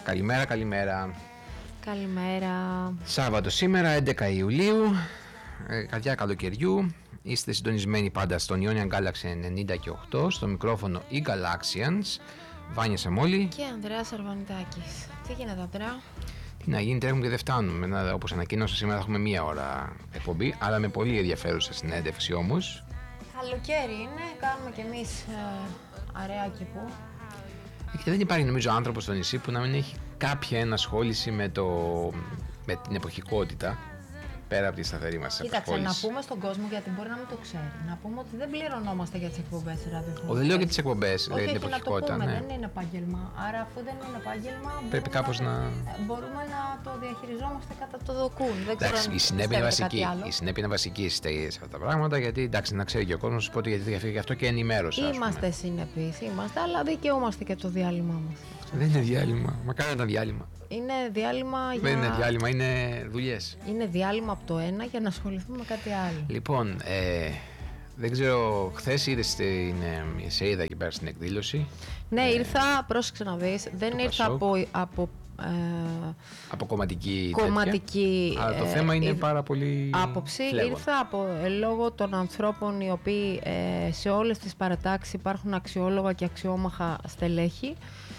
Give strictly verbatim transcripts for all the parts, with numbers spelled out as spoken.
Καλημέρα, καλημέρα. Καλημέρα. Σάββατο σήμερα, έντεκα Ιουλίου, ε, καρδιά καλοκαιριού. Είστε συντονισμένοι πάντα στον Ionian Galaxy ενενήντα και οκτώ, στο μικρόφωνο οι Galaxians. Βάνια Σαμόλη Και Ανδρέας Αρβανιτάκης. Τι γίνεται, Ανδρέα? Τι να γίνει, τρέχουμε και δεν φτάνουμε. Όπως ανακοίνωσα, σήμερα θα έχουμε μία ώρα εκπομπή, αλλά με πολύ ενδιαφέρουσα συνέντευξη όμως. Καλοκαίρι είναι, κάνουμε κι εμείς ε, αραιάκι που. Και δεν υπάρχει, νομίζω, άνθρωπος στο νησί που να μην έχει κάποια ενασχόληση με, το, με την εποχικότητα. Πέρα από τη σταθερή μας Κοίταξε, απασχόληση. να πούμε στον κόσμο, γιατί μπορεί να μην το ξέρει, να πούμε ότι δεν πληρωνόμαστε για τις εκπομπές ραδιοφωνικές. Δεν λέω για τις εκπομπές, όχι, για την όχι, εποχικότητα. να το πούμε, Ναι. δεν είναι επάγγελμα. Άρα, αφού δεν είναι επάγγελμα, Πρέπει κάπως να... μπορούμε να το διαχειριζόμαστε κατά το δοκούν. Δεν ξέρω Εντάξει, αν η συνέπεια είναι πιστεύετε κάτι βασική. άλλο. Η συνέπεια είναι βασική σε αυτά τα πράγματα, γιατί εντάξει, να ξέρει και ο κόσμος πότε γιατί διαφύγει γι' αυτό και ενημέρωση. Είμαστε συνεπείς, είμαστε, αλλά δικαιούμαστε και το διάλειμμα μας. Δεν είναι διάλειμμα. Μακάρι να ήταν διάλειμμα. Είναι διάλειμμα για... Δεν είναι διάλειμμα, είναι δουλειές. Είναι διάλειμμα από το ένα για να ασχοληθούμε με κάτι άλλο. Λοιπόν, ε, δεν ξέρω, χθες είδες την. Ε, σε είδα εκεί πέρα στην εκδήλωση. Ναι, ε, ήρθα, πρόσεξε να δεις, δεν ήρθα Πασόκ. από, από ε, Από κομματική, κομματική τέτοια, αλλά το ε, θέμα είναι ε, πάρα πολύ άποψη. φλέγον. Ήρθα από, ε, λόγω των ανθρώπων οι οποίοι ε, σε όλες τις παρατάξεις υπάρχουν αξιόλογα και αξιόμαχα στελέχη.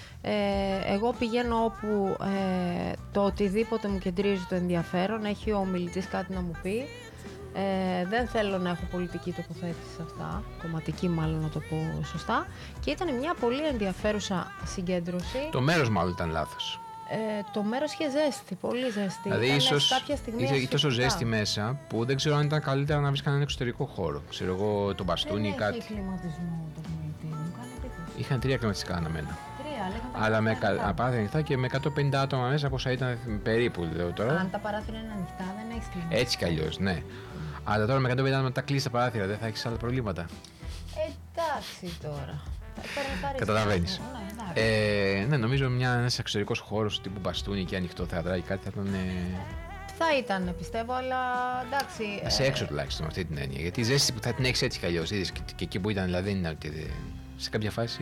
Ε, εγώ πηγαίνω όπου ε, το οτιδήποτε μου κεντρίζει το ενδιαφέρον, έχει ο ομιλητής κάτι να μου πει. Ε, δεν θέλω να έχω πολιτική τοποθέτηση σε αυτά, κομματική μάλλον να το πω σωστά. Και ήταν μια πολύ ενδιαφέρουσα συγκέντρωση. Το μέρος μάλλον ήταν λάθος. Ε, το μέρος είχε ζέστη, πολύ ζέστη. Δηλαδή, Ήταν ίσως κάποια στιγμή είχε τόσο ασφυκτικά. ζέστη μέσα που δεν ξέρω αν ήταν καλύτερα να βρει κανένα εξωτερικό χώρο. Ξέρω εγώ, τον μπαστούνι ή Δεν κάτι. έχει κλιματισμό το πολιτή μου, κάνει εντύπωση. Είχαν τρία κλιματιστικά αναμένα. Τρία, αλλά είχαν τα Αλλά με παράθυρα ανοιχτά. παράθυρα ανοιχτά και με εκατόν πενήντα άτομα μέσα, πόσα ήταν περίπου, λέω τώρα. Αν τα παράθυρα είναι ανοιχτά, δεν έχει κλιματισμό. Έτσι κι αλλιώς, ναι. Αλλά τώρα με εκατόν πενήντα άτομα τα κλείσει τα παράθυρα, δεν θα έχει άλλα προβλήματα. Εντάξει τώρα. Καταλαβαίνεις. Ναι, εντάξει. Ε, ναι, νομίζω μια, ένας εξωτερικός χώρος τύπου μπαστούνι και ανοιχτό θεατράκι κάτι θα ήταν. Ε, Θα ήταν, πιστεύω, αλλά εντάξει. να σε ε, έξω τουλάχιστον με αυτή την έννοια. Γιατί η ζέστη που θα την έχει έτσι κι αλλιώς. Είδες και, και εκεί που ήταν, δηλαδή δεν είναι ότι σε κάποια φάση.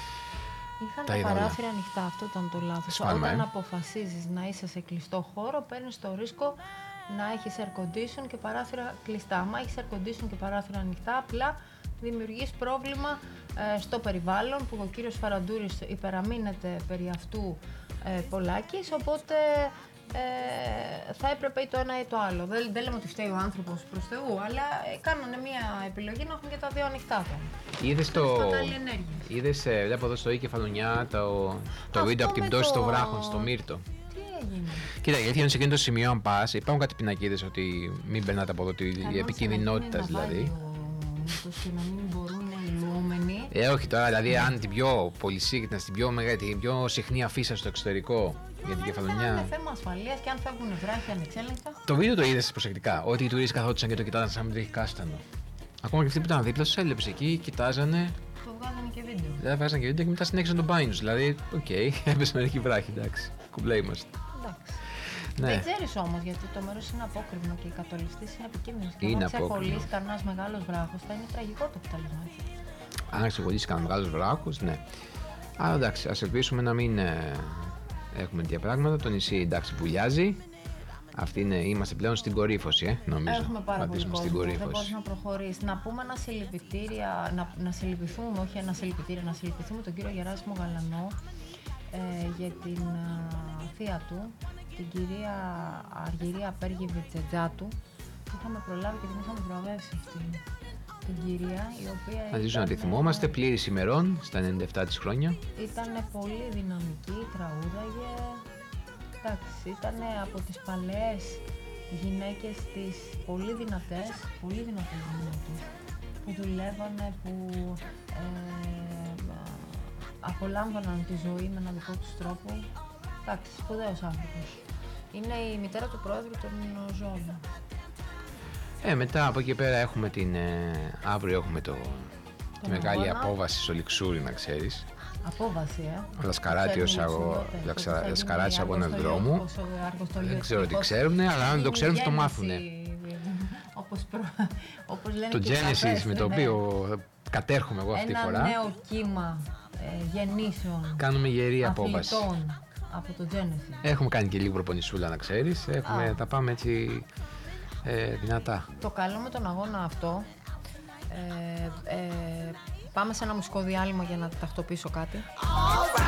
Είχαν τα τα είδα όλα. παράθυρα ανοιχτά, αυτό ήταν το λάθος. Σφάλμα, Όταν ε. αποφασίζεις να είσαι σε κλειστό χώρο, παίρνεις το ρίσκο να έχεις air condition και παράθυρα κλειστά. Άμα έχεις air condition και παράθυρα ανοιχτά, απλά δημιουργείς πρόβλημα ε, στο περιβάλλον, που ο κύριος Φαραντούρης υπεραμείνεται περί αυτού ε, πολλάκις, οπότε ε, θα έπρεπε ή το ένα ή το άλλο. Δεν, δεν λέμε ότι φταίει ο άνθρωπος προς Θεού, αλλά ε, κάνανε μια επιλογή να έχουν και τα δύο ανοιχτά τώρα. Είδες το. Κατάλληλη ενέργεια. Είδες, ε, βλέπω εδώ στο Ι Κεφαλονιά το, το Αυτό βίντεο από την με πτώση το- των βράχων στο Μύρτο. Τι έγινε? Κοίτα, γιατί είναι σε εκείνο το σημείο, αν πας, υπάρχουν κάτι πινακίδες ότι μην περνάτε από εδώ τη επικινδυνότητα δηλαδή. Μήπως και να μην μπορούν οι λουόμενοι. Ε, όχι τώρα, δηλαδή αν την πιο πολυσύγκριτα, την πιο μεγάλη, την πιο συχνή αφίσα στο εξωτερικό για την Είναι Κεφαλονιά. θέμα ασφαλείας και αν φεύγουν βράχια ανεξέλεγκτα. Το βίντεο το είδες προσεκτικά, ότι οι τουρίστες καθόντουσαν και το κοιτάζαν σαν να μην τρίχει κάστανο. Ακόμα και αυτοί που ήταν δίπλα τους έλειπες εκεί, κοιτάζανε, Το βγάζανε και βίντεο. δεν βγάζαν και βίντεο και μετά συνέχισαν τον μπάνιο τους. Δηλαδή, οκ, έπεσαν μερικοί βράχοι, εντάξει, κουμπλέ είμαστε. Εντάξει. Ναι. Δεν ξέρεις όμως, γιατί το μέρος είναι απόκρημνο και οι κατολιστές είναι επικίνδυνες. Και Είναι αν απόκρημνο. ξεχωλείς κανένας μεγάλος βράχος, θα είναι τραγικό το αποτέλεσμα. έτσι. Αν ξεκολλήσει κανένα μεγάλο βράχο, ναι. Αλλά εντάξει, ας ελπίσουμε να μην ε, έχουμε τέτοια πράγματα. Το νησί εντάξει βουλιάζει. Αυτή είναι, είμαστε πλέον στην κορύφωση, ε, νομίζω. Έχουμε πάρα πολύ Πατήσουμε κόσμο, στην δεν μπορείς κορύφωση. να προχωρήσεις. Να πούμε ένα συλληπιτήρια, να, να συλληπιθούμε, όχι ένα συλληπιτήρια, να συλληπιθούμε τον κύριο Γεράσιμο Γαλανό ε, για την α, θεία του, την κυρία Αργυρία Πέργη Βιτζετζάτου. Είχαμε προλάβει και την είχαμε βραβεύσει αυτή την κυρία, η οποία Θα ζήσουμε να τη θυμόμαστε, πλήρης ημερών στα ενενήντα επτά της χρόνια. ήταν πολύ δυναμική, τραγούδαγε. Εντάξει, ήταν από τις παλαιές γυναίκες τις πολύ δυνατές, πολύ δυνατές γυναίκες που δουλεύανε, που ε, απολάμβαναν τη ζωή με έναν δικό τους τρόπο. Εντάξει, σπουδαίος άνθρωπος. Είναι η μητέρα του πρόεδρου των ζώων. Ε, μετά από εκεί πέρα έχουμε την. Ε, αύριο έχουμε το, τη μεγάλη αγώνα. απόβαση στο Λιξούρι, να ξέρεις. Απόβαση, ε. Ο Λασκαράτιος αγώ, Λαξα- Λασκαράτης αγώνα δρόμου. Δεν ξέρω τι ξέρουν, αλλά αν δεν το ξέρουν θα το μάθουν. Όπως, προ... όπως λένε Το και οι Genesis καφές, με το ναι. οποίο κατέρχομαι εγώ αυτή τη Ένα φορά. νέο κύμα ε, γεννήσεων, Κάνουμε γερή απόβαση. αθλητών, Από το Genesis. Έχουμε κάνει και λίγο προπονησούλα, να ξέρεις. Έχουμε, Α. τα πάμε έτσι ε, δυνατά. Το καλό με τον αγώνα αυτό, ε, ε, πάμε σε ένα μουσικό διάλειμμα για να τακτοποιήσω κάτι.